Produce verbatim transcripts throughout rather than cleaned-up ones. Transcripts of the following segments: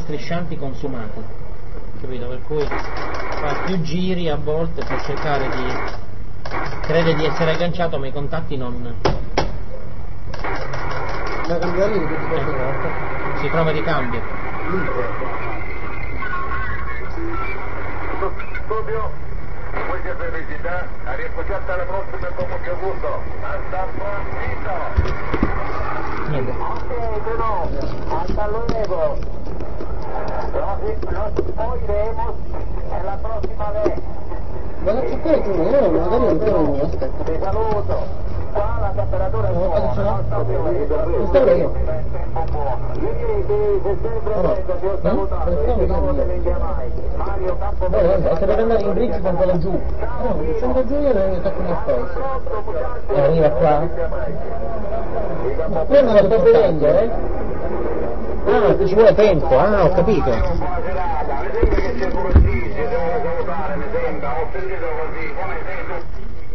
striscianti consumati, capito? Per cui fa più giri a volte per cercare di, crede di essere agganciato, ma i contatti non... Ma cambiare di tutti queste cose? Si trova di cambio. Studio, questa felicità, a riappoggiata alla prossima con mucho gusto. Hasta pronto. Niente. Ok, no, hasta luego. Nos, nos oiremos en la próxima vez. Ma non c'è quello giù, io magari non sono io, aspetta. Ti saluto. Qua la temperatura è buona, non sto più non sto io. Ieri ti sei sempre detto, ti ho salutato, e di nuovo te ne india mai. Mario Campo. Vabbè, vabbè, se deve andare in bridge con quello giù. No, scendo giù io e tocco una spesa. E arriva qua? Ma prima la sto vedendo, eh? Ah, ci vuole tempo, ah, ho capito. Buona serata, mi sembra che c'è pure sì, si deve salutare, mi sembra, ho sentito così, come sei tu?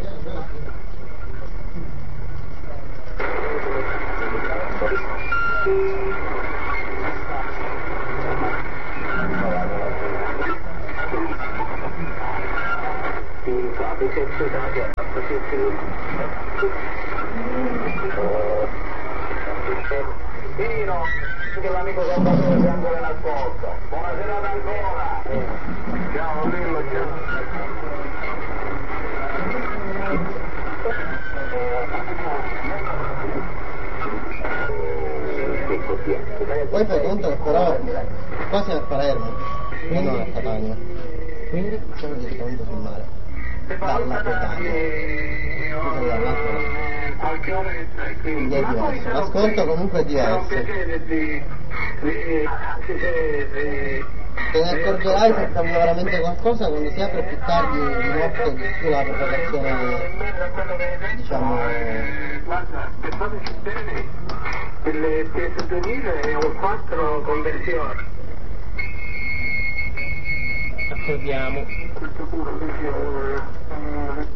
Pino, che l'amico Salvatore è ancora nascosto. Buona serata ancora. Ciao Lillo, ciao. Poi fai conto che però qua siamo a Palermo, quindi non a Catania. Quindi siamo direttamente sul mare. Dalla Catania. Scusa, dall'altro lato. Quindi è diverso. L'ascolto comunque è diverso. Te ne accorgerai se cambia veramente qualcosa quando si apre più tardi di notte sulla propagazione, diciamo... Guarda, per fateci bene, il P S duemila è un quattro conversione. Accordiamo. Questo pure perché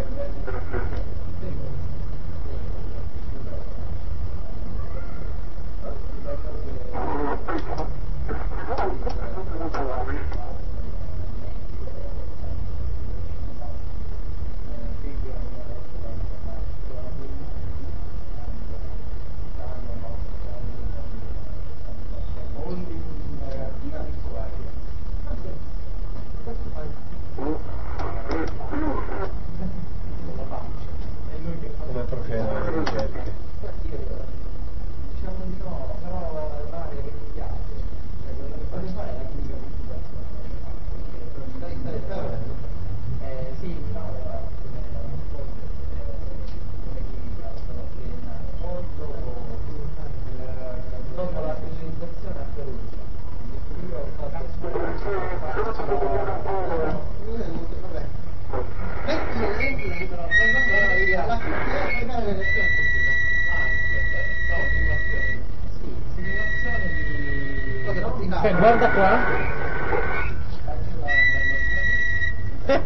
come procede la ricerca? Diciamo di no, però l'area che mi piace, cioè quello che fate fare è la chimica computazionale. Stai, stai, stai. Eh, sì, no, come chimica, sono triennale. Dopo la specializzazione a Perugia. Io ho fatto Cioè, guarda qua. Eh,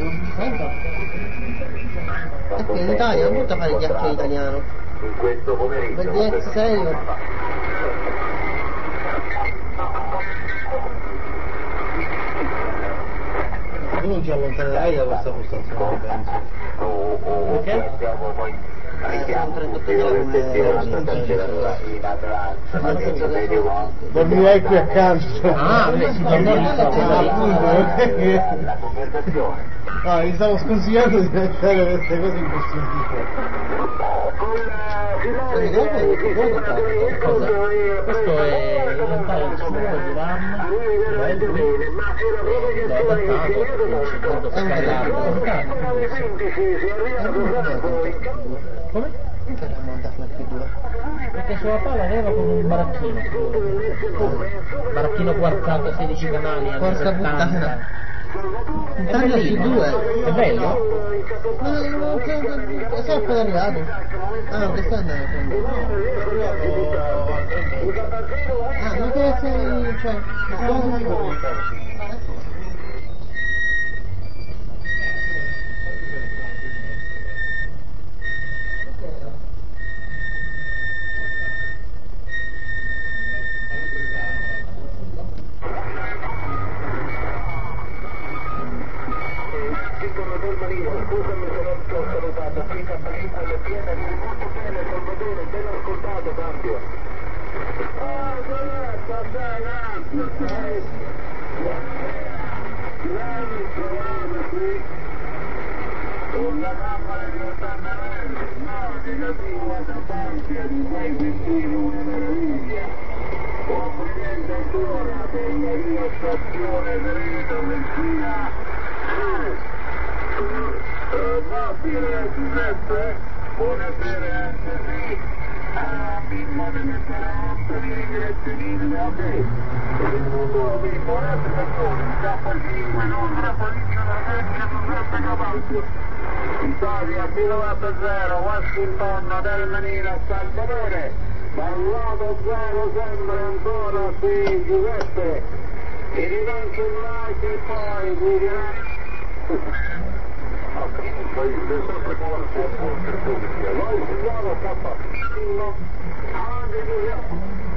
Ecco, in Italia non butta fare il ghiaccio in italiano. in questo pomeriggio Per D X sei Tu non ci allontanerai da questa postazione, penso. perché? Dormirai qui accanto. Ah, beh, si dorme lì, la conversazione. No, gli stavo sconsigliando di mettere queste cose in questo Questo è in realtà il suo di RAM, bello, l'ho adattato, per scaricarlo. Come? Perché sulla palla aveva come un baracchino, baracchino quarzato, sedici canali, anni Porca settanta. Un È taglio su bellino, due. è bello? No, no, no, è solo appena arrivato. Ah, no, che sta andando a prendere? Ah, ma che sei, cioè, scusami se non ti ho salutato, qui Campanico alle piene, vieni molto bene, Salvatore, ben ascoltato, cambio. Ah, grazie, grazie, grazie. Lei trovate qui una camera di ottantanove, no, negativa da parte di quei vicini, una meraviglia. Complimenti ancora per la mia stazione venuta vicina. Mobile Giuseppe, buonasera anche a me. Ah, Mimmo deve stare otto di direzioni, ok. Il mondo di buonasera a tutti, campo cinque, non trapolino da vecchia Giuseppe Cavallo. Italia, chilometro zero, Washington, del Manila, Salvatore. Ballato zero sempre ancora qui Giuseppe. E rilancio il like e poi mi dirà. Poi sempre con la sua voce, poi si chiama K, avanti Giuseppe.